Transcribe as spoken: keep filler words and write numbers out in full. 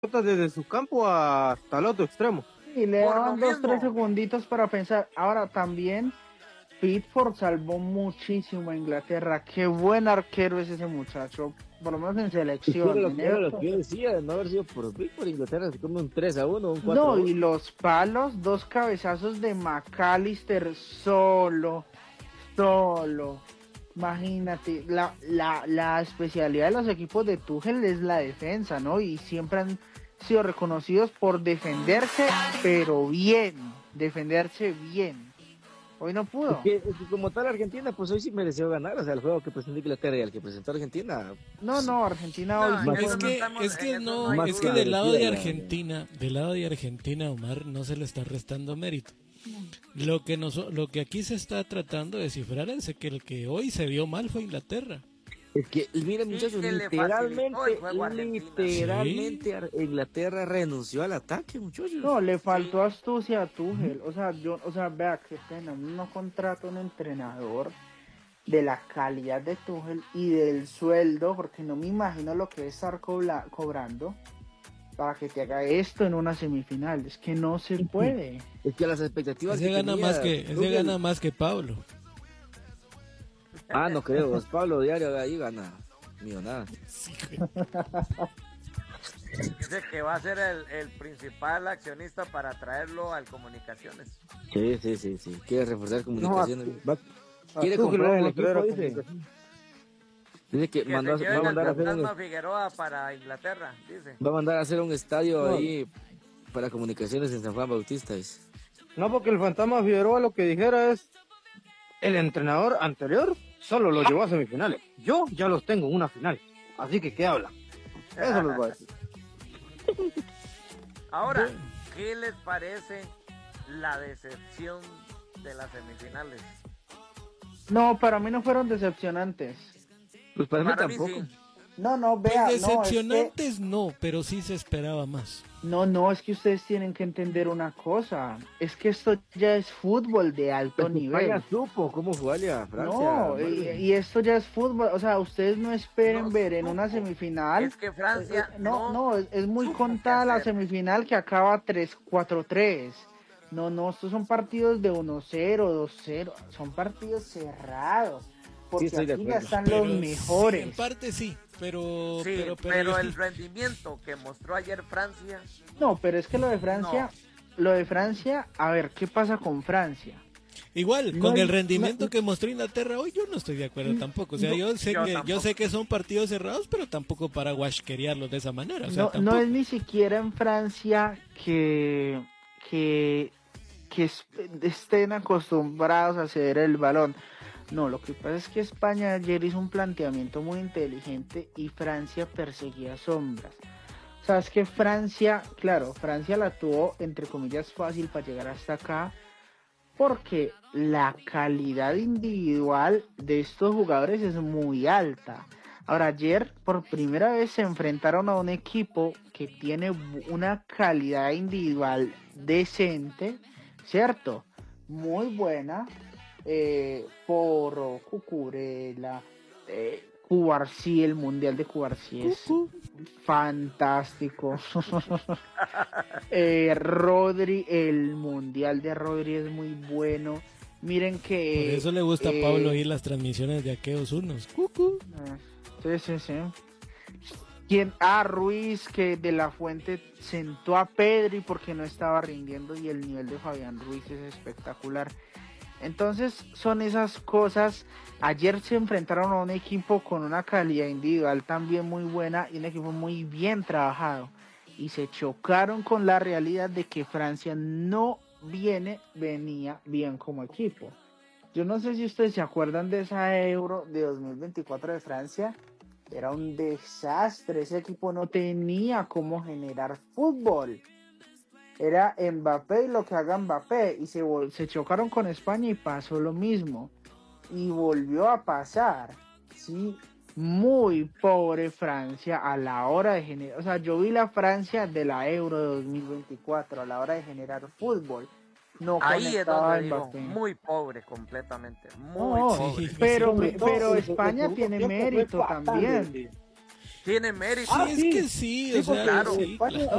desde su campo hasta el otro extremo. Y le Por lo daban dos, tres mismo. segunditos para pensar. Ahora también Pickford salvó muchísimo a Inglaterra. Qué buen arquero es ese muchacho, por lo menos en Es que era selección. lo, En que era lo esto. que yo decía, de no haber sido por Pickford, Inglaterra se come un tres a uno, un cuatro a No, y uno. los palos, dos cabezazos de McAllister solo, solo. Imagínate, la, la, la especialidad de los equipos de Tuchel es la defensa, ¿no? Y siempre han sido reconocidos por defenderse, pero bien, defenderse bien. Hoy no Es pudo. que, es que como tal Argentina, pues hoy sí mereció ganar, o sea, el juego que presentó Inglaterra y el que presentó Argentina, No, no, Argentina hoy No, sí en más, fue eso Es no un- que, estamos, es en que eso no no, hay más es que que duda. del lado de merecida la- Argentina, del lado de Argentina, Omar, no se le está restando mérito. Lo que nos, lo que aquí se está tratando de descifrar es que el que hoy se vio mal fue Inglaterra. Es que, miren muchachos, que le literalmente, facilitó el juego a Argentina. literalmente Ar- Inglaterra renunció al ataque, muchachos. No, le faltó Sí. astucia a Tuchel. O sea, yo, o sea, vea qué pena. No contrata un entrenador de la calidad de Tuchel y del sueldo, porque no me imagino lo que es estar cobla- cobrando para que te haga esto en una semifinal. Es que no se puede. Es que las expectativas Ese que gana tenía más que, ese Tuchel- gana más que Pablo. Ah, no creo, es Pablo Diario ahí gana millonada. Sí, güey. Dice que va a ser el, el principal accionista para traerlo al Comunicaciones. Sí, sí, sí, sí. Quiere reforzar comunicaciones. No, Va- quiere a Tuchel comprar el vamos a traer equipo, a dice. comunicación. Dice que Que mandó a- se va a lleven al mandar a hacer un, fantasma Figueroa para Inglaterra, dice. va a mandar a hacer un estadio No. ahí para comunicaciones en San Juan Bautista. Dice. No, porque el fantasma Figueroa lo que dijera es, el entrenador anterior solo lo llevó a semifinales. Yo ya los tengo en una final. Así que, ¿qué habla? Eso les voy a decir. Ahora, ¿qué les parece la decepción de las semifinales? No, para mí no fueron decepcionantes. Pues para, Para mí mí tampoco. sí. No, no, Pues vea, no, es que, decepcionantes no, pero sí se esperaba más. no, no, es que ustedes tienen que entender una cosa. Es que esto ya es fútbol de alto Pues nivel. España supo cómo jugarle a Francia. No, y, Marvin. y esto ya es fútbol, o sea, ustedes no esperen No ver en supo. una semifinal. Es que Francia eh, eh, no, no no, es, es muy supo contada qué la hacer. semifinal que acaba tres cuatro tres. No, no, estos son partidos de uno cero, dos cero, son partidos cerrados. Porque estoy de aquí ya acuerdo. están Pero los sí, en mejores. parte sí, pero, Sí, pero, pero, pero, el rendimiento que mostró ayer Francia, No, pero es que lo de Francia, lo de Francia, a ver, ¿qué pasa con Francia? igual, No con hay- el rendimiento no- que mostró Inglaterra hoy, yo no estoy de acuerdo tampoco. O sea, no, yo sé yo que yo tampoco. sé que son partidos cerrados, pero tampoco para guashquerearlos de esa manera. O sea, no, tampoco. no es ni siquiera en Francia que, que, que es- estén acostumbrados a ceder el balón. No, lo que pasa es que España ayer hizo un planteamiento muy inteligente y Francia perseguía sombras. O sea, es que Francia, claro, Francia la tuvo entre comillas fácil para llegar hasta acá porque la calidad individual de estos jugadores es muy alta. Ahora, ayer por primera vez se enfrentaron a un equipo que tiene una calidad individual decente, ¿cierto? Muy buena. Eh, Porro, Cucurella, eh, Cubarsí, el Mundial de Cubarsí es fantástico. eh, Rodri, el Mundial de Rodri es muy bueno. Miren que... Por eso le gusta a eh, Pablo oír las transmisiones de aquellos unos. Cucu. Ah, Sí, sí, sí. ¿Quién? Ah, Ruiz, que de la Fuente sentó a Pedri porque no estaba rindiendo y el nivel de Fabián Ruiz es espectacular. Entonces son esas cosas. Ayer se enfrentaron a un equipo con una calidad individual también muy buena y un equipo muy bien trabajado. Y se chocaron con la realidad de que Francia no viene, venía bien como equipo. Yo no sé si ustedes se acuerdan de esa Euro de dos mil veinticuatro de Francia. Era un desastre. Ese equipo no tenía cómo generar fútbol. Era Mbappé y lo que haga Mbappé. Y se, vol- se chocaron con España y pasó lo mismo. Y volvió a pasar. Sí, muy pobre Francia a la hora de generar. O sea, yo vi la Francia de la Euro de dos mil veinticuatro a la hora de generar fútbol. No ahí es conectaba donde digo, Mbappé. muy pobre completamente, muy No, pobre. Sí. pero, Sobre todo, pero el- el España segundo tiene tiempo fue mérito fatal, también. de- tiene mérito. Sí, Ah, es sí. que sí, Sí, o sea, porque claro. sí, España, claro.